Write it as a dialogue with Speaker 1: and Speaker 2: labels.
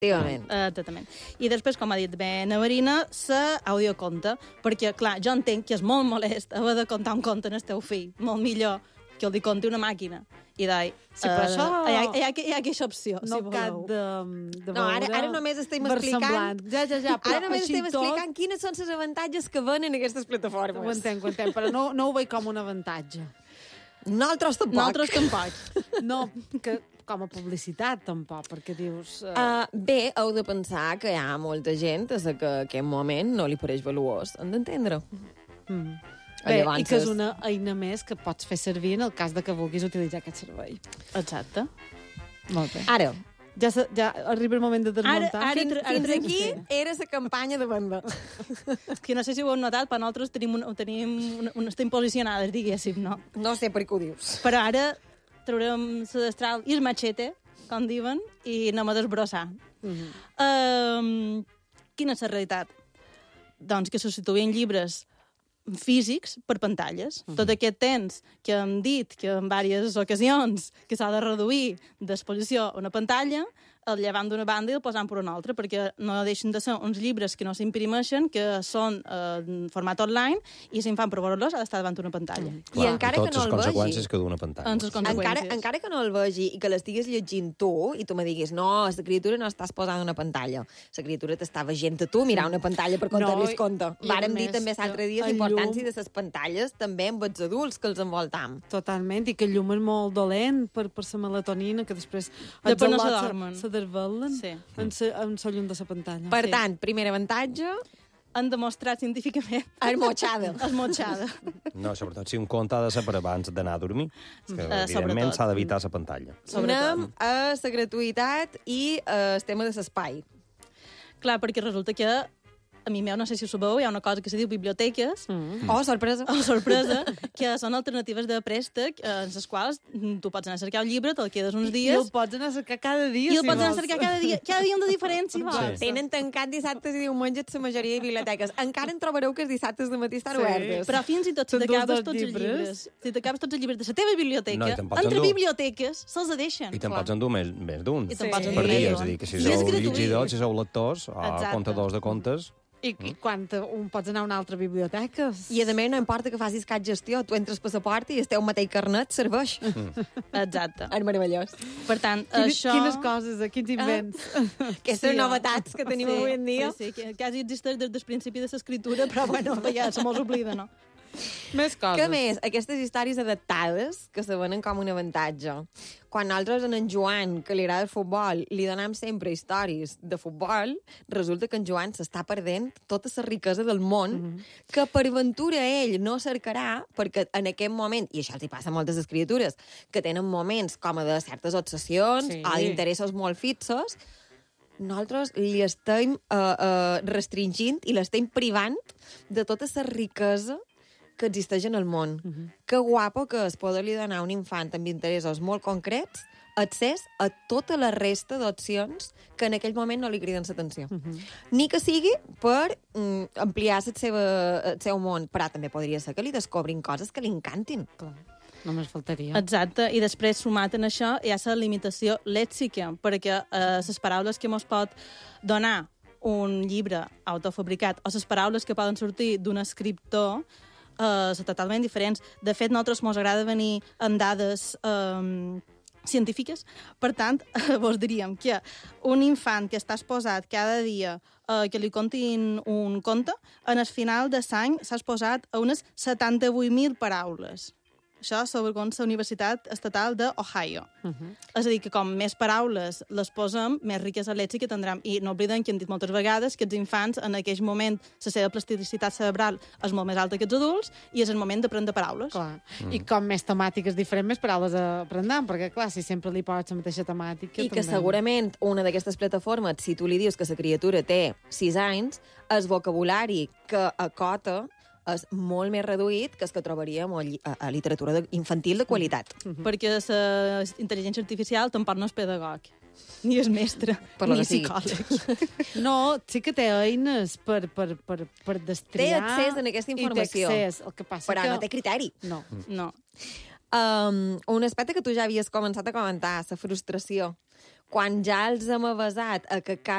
Speaker 1: Efectivament.
Speaker 2: Exactament. I després, com ha dit bé na Marina, l'audioconte, perquè, clar, jo entenc que és molt molest haver de contar un conte al teu fill, molt millor que el conti una màquina. I
Speaker 3: sí, però això...
Speaker 2: hi ha aquesta opció,
Speaker 3: no
Speaker 2: si voleu.
Speaker 3: De
Speaker 1: no, ara només estem explicant...
Speaker 3: Ja,
Speaker 1: però ara només estem explicant quines són les avantatges que venen aquestes plataformes.
Speaker 3: Ho entenc, però no ho veig com un avantatge.
Speaker 1: Nosaltres tampoc.
Speaker 3: No, que com a publicitat, tampoc, perquè dius...
Speaker 1: Bé, heu de pensar que hi ha molta gent a la que en aquest moment no li pareix valuós. Hem d'entendre.
Speaker 3: Bé, i que és una eina més que pots fer servir en el cas de que vulguis utilitzar aquest servei.
Speaker 2: Exacte.
Speaker 3: Molt bé.
Speaker 1: Ara,
Speaker 3: ja arriba el moment de desmuntar.
Speaker 1: Fins aquí era la campanya de venda.
Speaker 2: Que no sé si ho heu notat, però nosaltres estem posicionades, diguéssim, no?
Speaker 1: No sé per què ho dius.
Speaker 2: Però ara traurem la destral i el machete, com diuen, i anem a desbrossar. Quina és la realitat? Doncs que substituïen llibres físics per pantalles. Tot aquest temps que hem dit que en diverses ocasions que s'ha de reduir d'exposició a una pantalla, el llevam d'una banda i el posam per una altra, perquè no deixen de ser uns llibres que no s'imprimeixen, que són en format online, i si en fan per veure-los ha d'estar davant d'una pantalla.
Speaker 4: Clar,
Speaker 1: I encara que no el vegi...
Speaker 4: I totes les conseqüències que d'una pantalla.
Speaker 1: Encara que no el vegi i que l'estiguis llegint tu, i tu me diguis, no, la criatura no estàs posant una pantalla. La criatura t'està veient a tu mirar una pantalla per contar-li compte. Vàrem dir també l'altre dia la importància de les pantalles també amb els adults que els envoltam.
Speaker 3: Totalment, i que el llum és molt dolent per la melatonina, que després
Speaker 2: no se dormen.
Speaker 3: Se desvelen en la llum de la pantalla.
Speaker 1: Per tant, primer avantatge...
Speaker 2: Han demostrat científicament...
Speaker 1: Esmotxada.
Speaker 4: No, sobretot si un conte ha de ser per abans d'anar a dormir. És que, evidentment, s'ha d'evitar la pantalla.
Speaker 1: Anem a la gratuïtat i el tema de l'espai.
Speaker 2: Clar, perquè resulta que a mi meu, no sé si ho sabeu, hi ha una cosa que se diu biblioteques.
Speaker 1: Oh, sorpresa.
Speaker 2: Oh, sorpresa, que són alternatives de préstec en les quals tu pots anar a cercar un llibre, te'l quedes uns dies...
Speaker 3: I el pots anar a cercar cada dia,
Speaker 2: I el pots anar a cercar cada dia un de diferent, si vols.
Speaker 1: Tenen tancat dissabtes i diumenges la majoria de biblioteques. Encara en trobareu que els dissabtes de matí estan obertes.
Speaker 2: Però fins i tot si t'acabes tots els llibres, si t'acabes tots els llibres de la teva biblioteca, entre biblioteques se'ls deixen.
Speaker 4: I te'n pots endur més d'un per
Speaker 2: dia.
Speaker 4: És a dir, que si sou llegidors, si sou lectors, o contadors de contes...
Speaker 3: I quan pots anar a una altra biblioteca?
Speaker 1: I a més no importa que facis cap gestió, tu entres per la porta i el teu mateix carnet serveix.
Speaker 2: Exacte.
Speaker 1: És meravellós.
Speaker 2: Per tant, això...
Speaker 3: Quines coses, quins invents.
Speaker 1: Aquestes novetats que tenim avui en dia.
Speaker 2: Sí, que quasi existeix des del principi de l'escriptura, però bueno, ja se mos oblida, no?
Speaker 3: Més coses.
Speaker 1: Que més, aquestes històries adaptades que se venen com un avantatge. Quan nosaltres en Joan, que li agrada el futbol, li donem sempre històries de futbol, resulta que en Joan s'està perdent tota la riquesa del món, que per ventura ell no cercarà, perquè en aquest moment, i això els hi passa a moltes escriptures, que tenen moments com de certes obsessions o d'interessos molt fixos, nosaltres li estem restringint i l'estem privant de tota la riquesa que existeix en el món. Que guapo que es poder-li donar a un infant amb interessos molt concrets accés a tota la resta d'opcions que en aquell moment no li criden l'atenció. Ni que sigui per ampliar el seu món, però també podria ser que li descobrin coses que li encantin.
Speaker 3: Clar. Només faltaria.
Speaker 2: Exacte, i després sumat en això hi ha la limitació lèxica, perquè les paraules que mos pot donar un llibre autofabricat o les paraules que poden sortir d'un escriptor són totalment diferents. De fet, a nosaltres mos agrada venir amb dades científiques. Per tant, vos diríem que un infant que està exposat cada dia que li contin un conte, en el final de l'any s'ha exposat a unes 78.000 paraules. Això segons la Universitat Estatal d'Ohio. És a dir, que com més paraules les posem, més riquesa lèxica tindrem. I no oblidem que hem dit moltes vegades que els infants, en aquell moment, la seva plasticitat cerebral és molt més alta que els adults i és el moment d'aprendre paraules.
Speaker 3: Clar. I com més temàtiques diferents, més paraules aprendran, perquè, clar, si sempre li pots la mateixa temàtica...
Speaker 1: I que segurament una d'aquestes plataformes, si tu li dius que la criatura té 6 anys, el vocabulari que acota és molt més reduït que el que trobaríem a literatura infantil de qualitat.
Speaker 2: Perquè la intel·ligència artificial tampoc no és pedagog, ni és mestre, ni psicòleg.
Speaker 3: No, sí que té eines per destriar...
Speaker 1: Té accés a aquesta informació,
Speaker 3: el que passa
Speaker 1: però no té criteri.
Speaker 2: No.
Speaker 1: Un aspecte que tu ja havies començat a comentar, la frustració. Quan ja els hem avasat a que